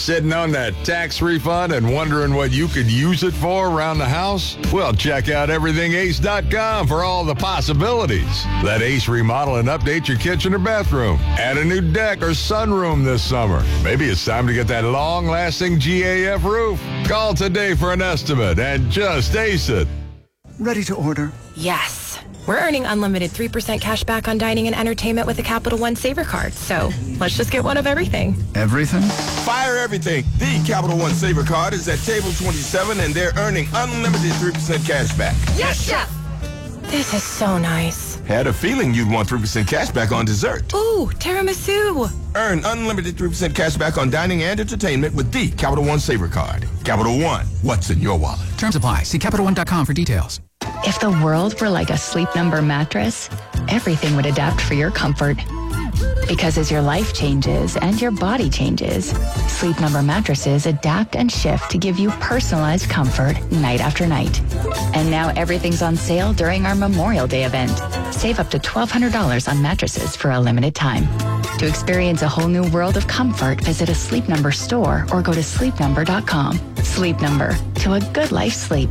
Sitting on that tax refund and wondering what you could use it for around the house? Well, check out everythingace.com for all the possibilities. Let Ace remodel and update your kitchen or bathroom. Add a new deck or sunroom this summer. Maybe it's time to get that long-lasting GAF roof. Call today for an estimate and just ace it. Ready to order? Yes. We're earning unlimited 3% cash back on dining and entertainment with the Capital One Saver card. So let's just get one of everything. Everything? Fire everything. The Capital One Saver card is at table 27, and they're earning unlimited 3% cash back. Yes, Chef! This is so nice. Had a feeling you'd want 3% cash back on dessert. Ooh, tiramisu. Earn unlimited 3% cash back on dining and entertainment with the Capital One Saver card. Capital One, what's in your wallet? Terms apply. See CapitalOne.com for details. If the world were like a Sleep Number mattress, everything would adapt for your comfort. Because as your life changes and your body changes, Sleep Number mattresses adapt and shift to give you personalized comfort night after night. And now everything's on sale during our Memorial Day event. Save up to $1,200 on mattresses for a limited time. To experience a whole new world of comfort, visit a Sleep Number store or go to sleepnumber.com. Sleep Number, to a good life sleep.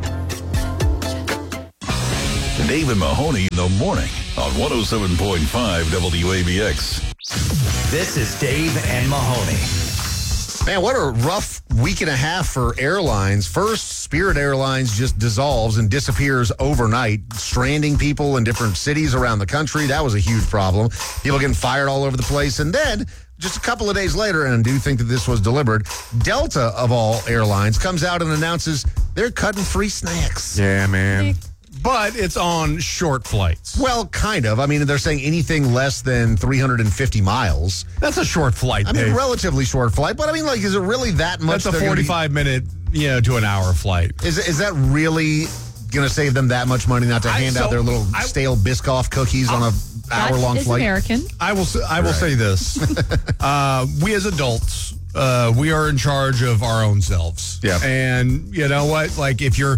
Dave and Mahoney in the morning on 107.5 WABX. This is Dave and Mahoney. Man, what a rough week and a half for airlines. First, Spirit Airlines just dissolves and disappears overnight, stranding people in different cities around the country. That was a huge problem. People getting fired all over the place. And then, just a couple of days later, and I do think that this was deliberate, Delta, of all airlines, comes out and announces they're cutting free snacks. Yeah, man. But it's on short flights. Well, kind of. I mean, they're saying anything less than 350 miles. That's a short flight, I mean, relatively short flight. But I mean, like, is it really that much? That's a 45-minute, to an hour flight. Is that really going to save them that much money not to hand out their little stale Biscoff cookies on a hour-long flight? American. I will say this. We as adults, we are in charge of our own selves. Yeah. And you know what? Like if you're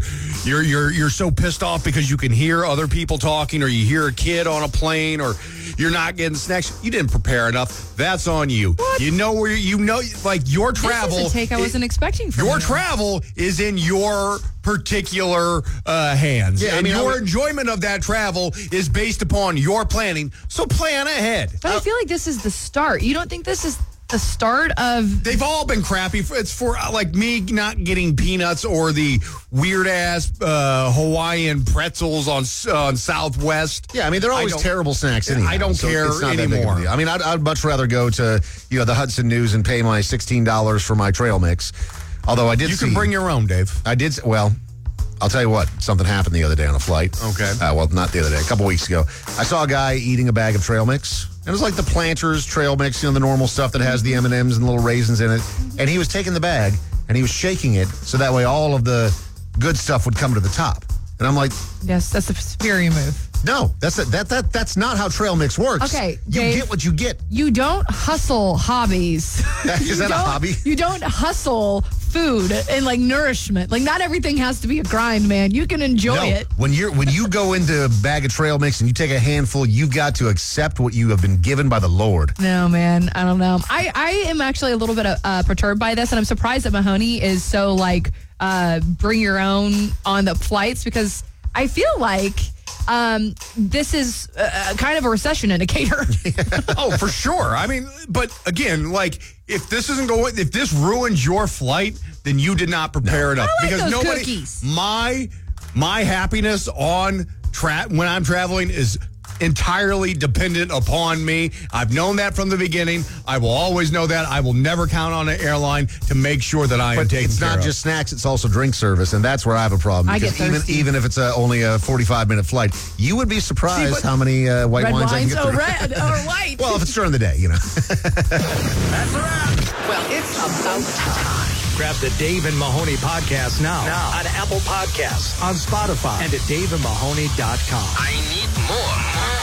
so pissed off because you can hear other people talking, or you hear a kid on a plane, or you're not getting snacks, you didn't prepare enough. That's on you. What? You know where like your travel. This is a take I wasn't expecting from your you. travel is in your particular hands. Yeah, and your enjoyment of that travel is based upon your planning. So plan ahead. But I feel like this is the start. You don't think this is the start of... They've all been crappy. It's for, like, me not getting peanuts or the weird-ass Hawaiian pretzels on Southwest. Yeah, I mean, they're always terrible snacks anyhow. I don't care it's not that big of a anymore. deal. I mean, I'd much rather go to, the Hudson News and pay my $16 for my trail mix. Although I did You can bring your own, Dave. Well, I'll tell you what. Something happened the other day on a flight. Okay. Well, not the other day. A couple weeks ago. I saw a guy eating a bag of trail mix. And it was like the Planters trail mix, the normal stuff that has the M&Ms and little raisins in it. And he was taking the bag, and he was shaking it, so that way all of the good stuff would come to the top. And I'm like... Yes, that's a superior move. No, that's not how trail mix works. Okay, you Dave, get what you get. You don't hustle hobbies. Is that a hobby? You don't hustle food and nourishment. Not everything has to be a grind, man. You can enjoy it. When you go into a bag of trail mix and you take a handful, you've got to accept what you have been given by the Lord. No, man, I don't know. I am actually a little bit perturbed by this, and I'm surprised that Mahoney is so bring your own on the flights, because I feel like this is kind of a recession indicator. Oh, for sure. I mean, but again, if this ruins your flight, then you did not prepare enough. I like because those nobody, cookies. my happiness on when I'm traveling is entirely dependent upon me. I've known that from the beginning. I will always know that. I will never count on an airline to make sure that I am taken care of. It's not just snacks, it's also drink service, and that's where I have a problem. I get Because thirsty. even if it's only a 45-minute flight, you would be surprised how many white Red wines I can wines, get through. red or white. Well, if it's during the day, That's a wrap. Well, it's about time. Grab the Dave and Mahoney podcast now on Apple Podcasts, on Spotify, and at daveandmahoney.com. I need more.